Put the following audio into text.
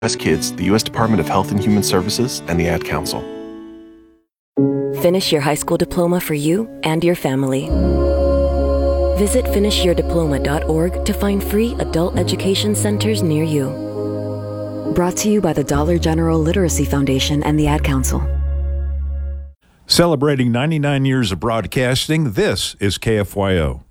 U.S. Kids, the U.S. Department of Health and Human Services, and the Ad Council. Finish your high school diploma for you and your family. Visit finishyourdiploma.org to find free adult education centers near you. Brought to you by the Dollar General Literacy Foundation and the Ad Council. Celebrating 99 years of broadcasting, this is KFYO.